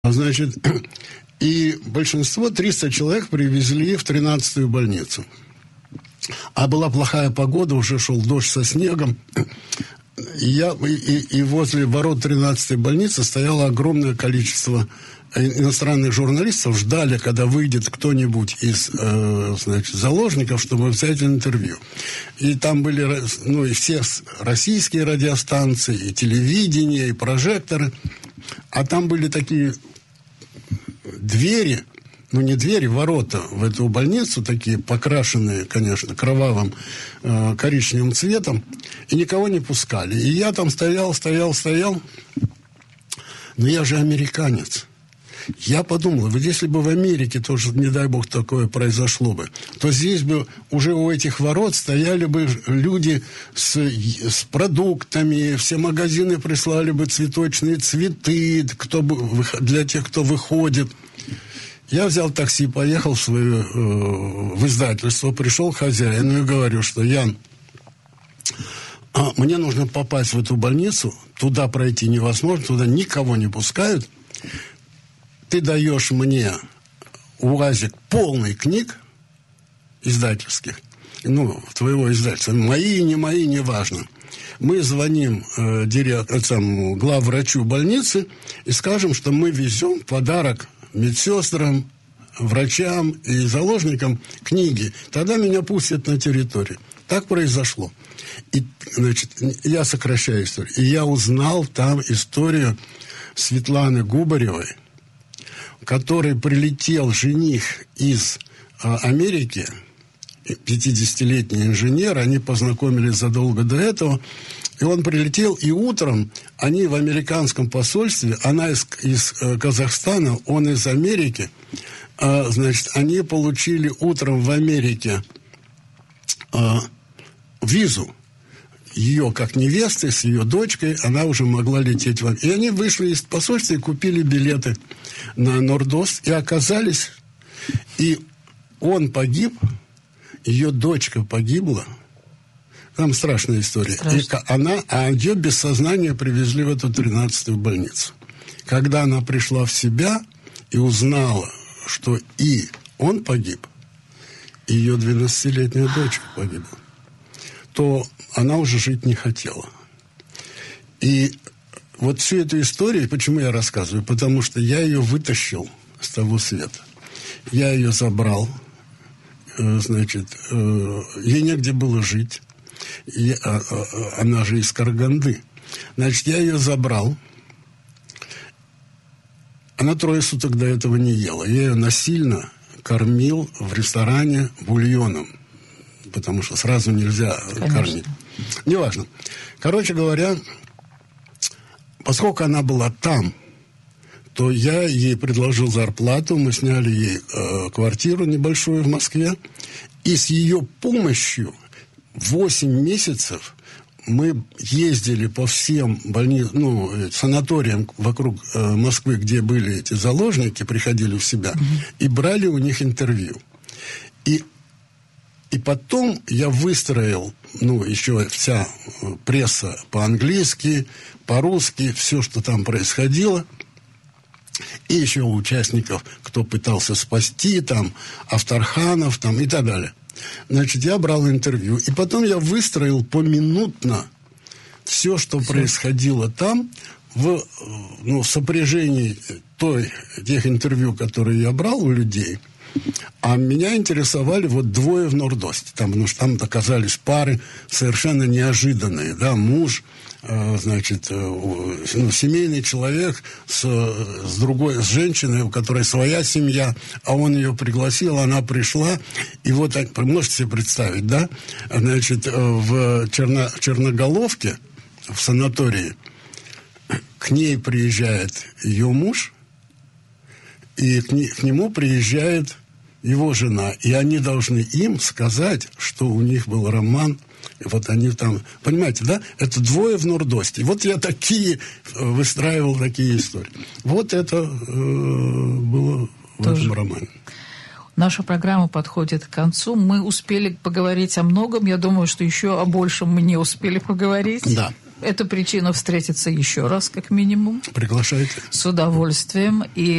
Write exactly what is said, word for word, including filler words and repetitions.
Значит, и большинство, триста человек, привезли в тринадцатую больницу. А была плохая погода, уже шел дождь со снегом. И, я, и, и возле ворот тринадцатой больницы стояло огромное количество иностранных журналистов, ждали, когда выйдет кто-нибудь из э, значит, заложников, чтобы взять интервью. И там были, ну, и все российские радиостанции, и телевидение, и прожекторы. А там были такие двери, ну не двери, ворота в эту больницу, такие покрашенные, конечно, кровавым э, коричневым цветом, и никого не пускали. И я там стоял, стоял, стоял, но я же американец. Я подумал, вот если бы в Америке тоже, не дай бог, такое произошло бы, то здесь бы уже у этих ворот стояли бы люди с, с продуктами, все магазины прислали бы цветочные цветы кто бы, для тех, кто выходит. Я взял такси, поехал в свое э, в издательство, пришел к хозяину и говорю, что Ян, а, мне нужно попасть в эту больницу, туда пройти невозможно, туда никого не пускают. Ты даешь мне УАЗик полный книг издательских, ну, твоего издательства, мои, не мои, неважно. Мы звоним э, директ, э, главврачу больницы и скажем, что мы везем подарок медсестрам, врачам и заложникам книги. Тогда меня пустят на территорию. Так произошло. И, значит, я сокращаю историю. И я узнал там историю Светланы Губаревой, который прилетел жених из а, Америки, пятидесятилетний инженер, они познакомились задолго до этого, и он прилетел, и утром они в американском посольстве, она из, из э, Казахстана, он из Америки, э, значит, они получили утром в Америке э, визу, ее как невесты, с ее дочкой, она уже могла лететь в Америку. И они вышли из посольства и купили билеты на Нордост, и оказались, и он погиб, ее дочка погибла. Там страшная история. И она, а ее без сознания привезли в эту тринадцатую больницу. Когда она пришла в себя и узнала, что и он погиб, и ее двенадцатилетняя дочка погибла, то она уже жить не хотела. И вот всю эту историю, почему я рассказываю? Потому что я ее вытащил с того света. Я ее забрал, значит, ей негде было жить. И, а, а, она же из Караганды. Значит, я ее забрал. Она трое суток до этого не ела. Я ее насильно кормил в ресторане бульоном. Потому что сразу нельзя Конечно. Кормить. Неважно. Короче говоря, поскольку она была там, то я ей предложил зарплату, мы сняли ей э, квартиру небольшую в Москве, и с ее помощью восемь месяцев мы ездили по всем больни... ну, санаториям вокруг э, Москвы, где были эти заложники, приходили в себя, mm-hmm. и брали у них интервью. И И потом я выстроил, ну, еще вся пресса по-английски, по-русски, все, что там происходило. И еще у участников, кто пытался спасти, там, Авторханов, там, и так далее. Значит, я брал интервью. И потом я выстроил поминутно все, что все. происходило там, в, ну, в сопряжении той, тех интервью, которые я брал у людей. А меня интересовали вот двое в Нордосте. Там, потому что там оказались пары совершенно неожиданные. Да, муж, э, значит, э, ну, семейный человек с, с другой, с женщиной, у которой своя семья, а он ее пригласил, она пришла. И вот, можете себе представить, да, значит, в Черно, Черноголовке, в санатории, к ней приезжает ее муж, и к, не, к нему приезжает его жена, и они должны им сказать, что у них был роман, и вот они там, понимаете, да, это двое в Нордосте. Вот я такие выстраивал такие истории. Вот это э, было в Тоже. этом романе. Наша программа подходит к концу. Мы успели поговорить о многом. Я думаю, что еще о большем мы не успели поговорить. Да. Это причина встретиться еще раз, как минимум. Приглашайте. С удовольствием. И